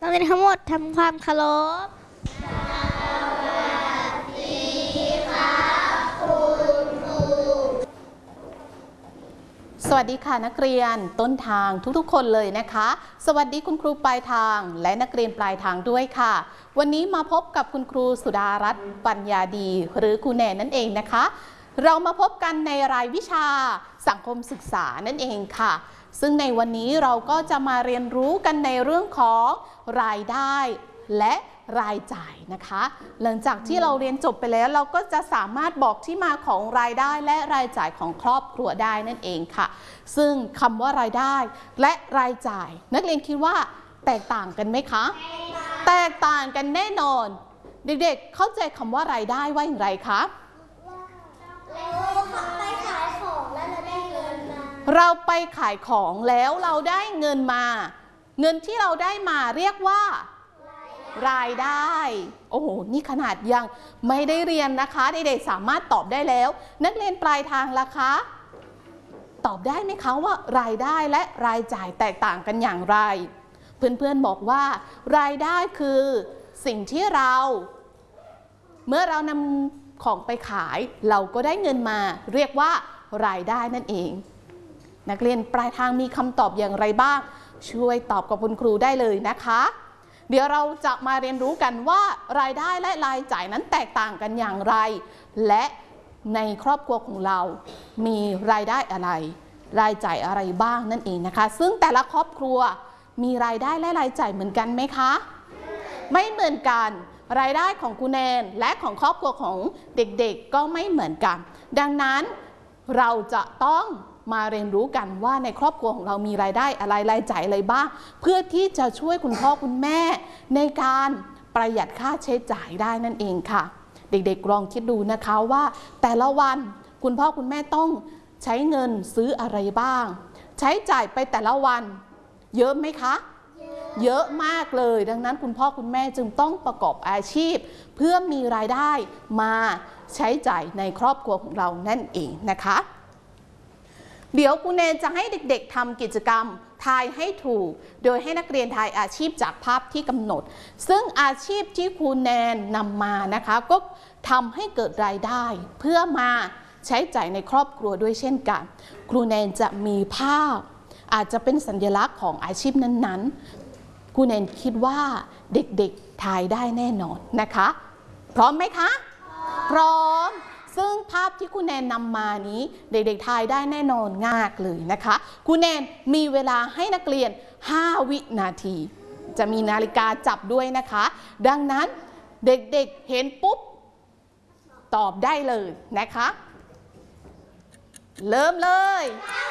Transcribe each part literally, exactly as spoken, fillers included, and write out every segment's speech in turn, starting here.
เรียนทั้งหมดทำความเคารพสวัสดีค่ะนักเรียนต้นทางทุกๆคนเลยนะคะสวัสดีคุณครูปลายทางและนักเรียนปลายทางด้วยค่ะวันนี้มาพบกับคุณครูสุดารัตน์ปัญญาดีหรือครูแนนนั่นเองนะคะเรามาพบกันในรายวิชาสังคมศึกษานั่นเองค่ะซึ่งในวันนี้เราก็จะมาเรียนรู้กันในเรื่องของรายได้และรายจ่ายนะคะหลังจากที่เราเรียนจบไปแล้วเราก็จะสามารถบอกที่มาของรายได้และรายจ่ายของครอบครัวได้นั่นเองค่ะซึ่งคำว่ารายได้และรายจ่ายนักเรียนคิดว่าแตกต่างกันไหมคะแตกต่างกันแน่นอนเด็กๆเข้าใจคำว่ารายได้ว่าอย่างไรคะเราไปขายของแล้วเราได้เงินมาเงินที่เราได้มาเรียกว่ารายได้โอ้โหนี่ขนาดยังไม่ได้เรียนนะคะเด็กๆสามารถตอบได้แล้วนักเรียนปลายทางล่ะคะตอบได้ไหมคะว่ารายได้และรายจ่ายแตกต่างกันอย่างไรเพื่อนๆบอกว่ารายได้คือสิ่งที่เราเมื่อเรานำของไปขายเราก็ได้เงินมาเรียกว่ารายได้นั่นเองนักเรียนปลายทางมีคำตอบอย่างไรบ้างช่วยตอบกับคุณครูได้เลยนะคะเดี๋ยวเราจะมาเรียนรู้กันว่ารายได้และรายจ่ายนั้นแตกต่างกันอย่างไรและในครอบครัวของเรามีรายได้อะไรรายจ่ายอะไรบ้างนั่นเองนะคะซึ่งแต่ละครอบครัวมีรายได้และรายจ่ายเหมือนกันไหมคะไม่เหมือนกันรายได้ของคุณแนนและของครอบครัวของเด็กๆก็ไม่เหมือนกันดังนั้นเราจะต้องมาเรียนรู้กันว่าในครอบครัวของเรามีรายได้อะไรรายจ่ายอะไรบ้างเพื่อที่จะช่วยคุณพ่อคุณแม่ในการประหยัดค่าใช้จ่ายได้นั่นเองค่ะเด็กๆลองคิดดูนะคะว่าแต่ละวันคุณพ่อคุณแม่ต้องใช้เงินซื้ออะไรบ้างใช้จ่ายไปแต่ละวันเยอะไหมคะเยอะมากเลยดังนั้นคุณพ่อคุณแม่จึงต้องประกอบอาชีพเพื่อมีรายได้มาใช้จ่ายในครอบครัวของเรานั่นเองนะคะเดี๋ยวครูแนนจะให้เด็กๆทำกิจกรรมทายให้ถูกโดยให้นักเรียนทายอาชีพจากภาพที่กำหนดซึ่งอาชีพที่ครูแนนนำมานะคะก็ทำให้เกิดรายได้เพื่อมาใช้จ่ายในครอบครัวด้วยเช่นกันครูแนนจะมีภาพอาจจะเป็นสัญลักษณ์ของอาชีพนั้นๆครูแนนคิดว่าเด็กๆทายได้แน่นอนนะคะพร้อมไหมคะพร้อมซึ่งภาพที่ครูแนนนำมานี้เด็กๆทายได้แน่นอนง่ายเลยนะคะครูแนนมีเวลาให้นักเรียนห้าวินาทีจะมีนาฬิกาจับด้วยนะคะดังนั้นเด็กๆเห็นปุ๊บตอบได้เลยนะคะเริ่มเลย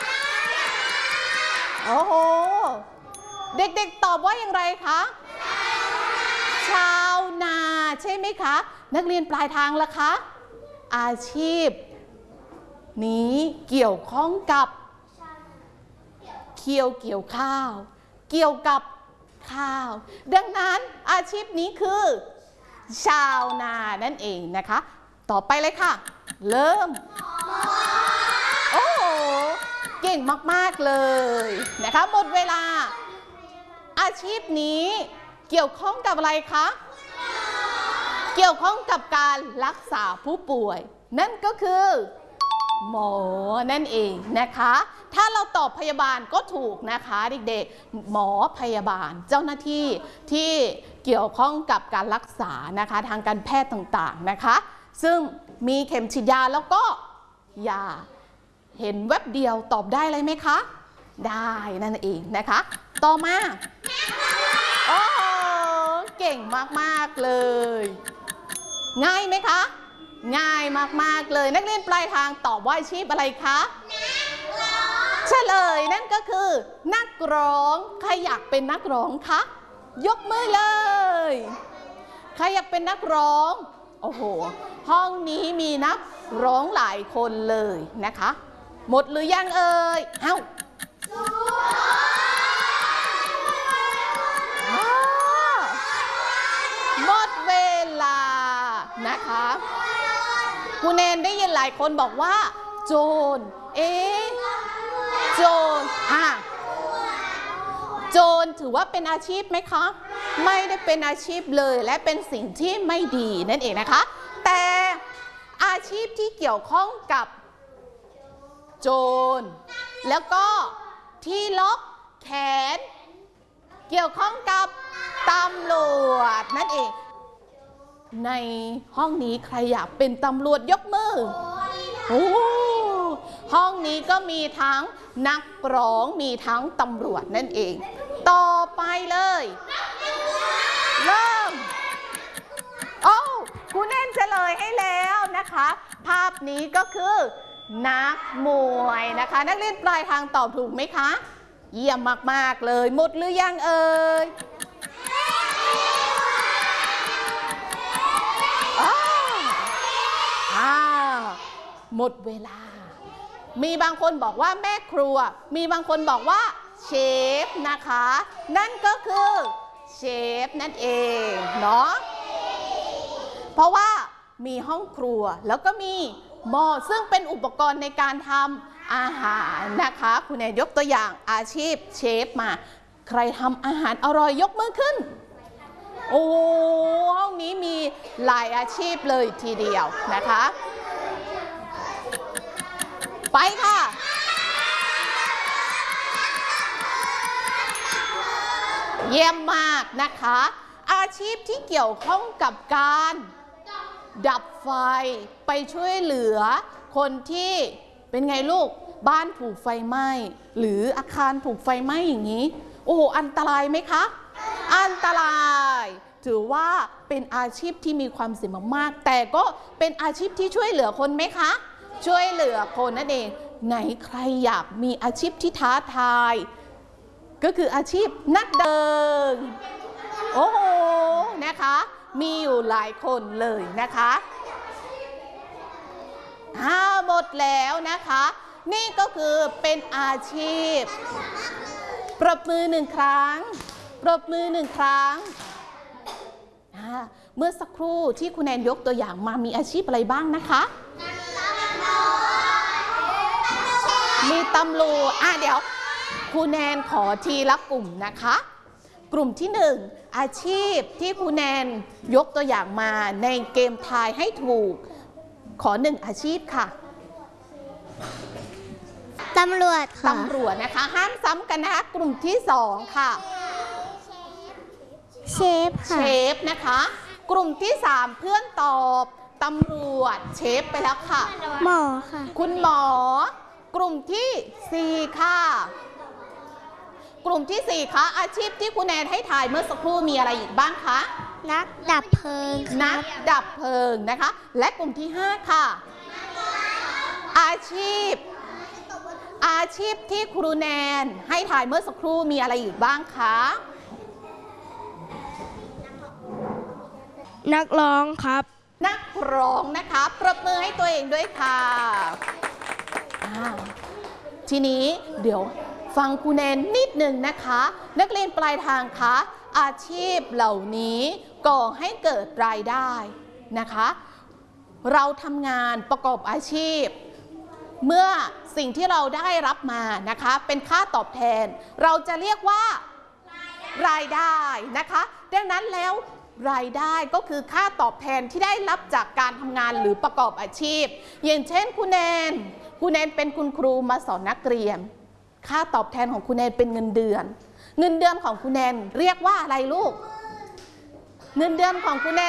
โอ้โหเด็กๆตอบว่าอย่างไรคะชาวนาใช่ไหมคะนักเรียนปลายทางล่ะคะอาชีพนี้เกี่ยวข้องกับเกี่ยวเกี่ยวข้าวเกี่ยวกับข้าวดังนั้นอาชีพนี้คือชาวนานั่นเองนะคะต่อไปเลยค่ะเริ่มโอ้โหเก่งมากๆเลยนะคะหมดเวลาอาชีพนี้เกี่ยวข้องกับอะไรคะเกี่ยวข้องกับการรักษาผู้ป่วยนั่นก็คือหมอนั่นเองนะคะถ้าเราตอบพยาบาลก็ถูกนะคะเด็กๆหมอพยาบาลเจ้าหน้าที่ที่เกี่ยวข้องกับการรักษานะคะทางการแพทย์ต่างๆนะคะซึ่งมีเข็มฉีดยาแล้วก็ยาเห็นแวบเดียวตอบได้เลยไหมคะได้นั่นเองนะคะต่อมาโอ้เก่งมากๆเลยง่ายไหมคะง่ายมากๆเลยนักเรียนปลายทางตอบว่าอาชีพอะไรคะเฉลยนั่นก็คือนักร้องใครอยากเป็นนักร้องคะยกมือเลยใครอยากเป็นนักร้องโอ้โหห้องนี้มีนักร้องหลายคนเลยนะคะหมดหรือยังเอ่ยเอ้าหมดเวลานะคะครูแนนได้ยินหลายคนบอกว่าโจรเอ๊ะโจรอ่ะโจรถือว่าเป็นอาชีพไหมคะไม่ได้เป็นอาชีพเลยและเป็นสิ่งที่ไม่ดีนั่นเองนะคะแต่อาชีพที่เกี่ยวข้องกับโจรแล้วก็ที่ล็อกแขนเกี่ยวข้องกับตำรวจนั่นเองในห้องนี้ใครอยากเป็นตำรวจยกมือโอ้ห้องนี้ก็มีทั้งนักร้องมีทั้งตำรวจนั่นเองต่อไปเลยเริ่มโอ้คุณแน่นเฉลยให้แล้วนะคะภาพนี้ก็คือนักมวยนะคะนักเรียนปลายทางตอบถูกไหมคะเยี่ยมมากๆเลยหมดหรือยังเอ่ยอ้าวหมดเวลามีบางคนบอกว่าแม่ครัวมีบางคนบอกว่าเชฟนะคะนั่นก็คือเชฟนั่นเองเนาะเพราะว่ามีห้องครัวแล้วก็มีหม้อซึ่งเป็นอุปกรณ์ในการทำอาหารนะคะคุณแอนยกตัวอย่างอาชีพเชฟมาใครทำอาหารอร่อยยกมือขึ้นโอ้ห้องนี้มีหลายอาชีพเลยทีเดียวนะคะไปค่ะเยี่ยมมากนะคะอาชีพที่เกี่ยวข้องกับการดับไฟไปช่วยเหลือคนที่เป็นไงลูกบ้านถูกไฟไหม้หรืออาคารถูกไฟไหม้อย่างนี้โอ้โหอันตรายไหมคะอันตรายถือว่าเป็นอาชีพที่มีความเสี่ยงมากๆแต่ก็เป็นอาชีพที่ช่วยเหลือคนไหมคะช่วยเหลือคนนั่นเองไหนใครอยากมีอาชีพที่ท้าทายก็คืออาชีพนักเดินโอ้โหนะคะมีอยู่หลายคนเลยนะคะอ้าวหมดแล้วนะคะนี่ก็คือเป็นอาชีพปรบมือหนึ่งครั้งปรบมือหนึ่งครั้งเมื่อสักครู่ที่คุณแนนยกตัวอย่างมามีอาชีพอะไรบ้างนะคะมีตำรวจอ่ะเดี๋ยวคุณแนนขอทีละกลุ่มนะคะกลุ่มที่หนึ่งอาชีพที่คุณแนนยกตัวอย่างมาในเกมทายให้ถูกขอหนึ่งอาชีพค่ะตำรวจค่ะตำรวจนะคะห้ามซ้ำกันนะคะกลุ่มที่สองค่ะเชฟค่ะเชฟนะคะกลุ่มที่สามเพื่อนตอบตำรวจเชฟไปแล้วค่ะหมอค่ะคุณหมอกลุ่มที่สี่ค่ะกลุ่มที่สี่คะอาชีพที่คุณแนนให้ถ่ายเมื่อสักครู่มีอะไรอีกบ้างคะนักดับเพลิงนักดับเพลิงนะคะและกลุ่มที่ห้าค่ะอาชีพอาชีพที่ครูแนนให้ถ่ายเมื่อสักครู่มีอะไรอีกบ้างคะนักร้องครับนักร้องนะคะปรบมือให้ตัวเองด้วยค่ะทีนี้เดี๋ยวฟังครูแนนนิดหนึ่งนะคะนักเรียนปลายทางคะอาชีพเหล่านี้ก่อให้เกิดรายได้นะคะเราทำงานประกอบอาชีพเมื่อสิ่งที่เราได้รับมานะคะเป็นค่าตอบแทนเราจะเรียกว่ารายได้นะคะดังนั้นแล้วรายได้ก็คือค่าตอบแทนที่ได้รับจากการทำงานหรือประกอบอาชีพอย่างเช่นคุณแนนคุณแนนเป็นคุณครูมาสอนนักเรียนค่าตอบแทนของคุณแนนเป็นเงินเดือนเงินเดือนของคุณแนนเรียกว่าอะไรลูกเงินเดือนของคุณแนน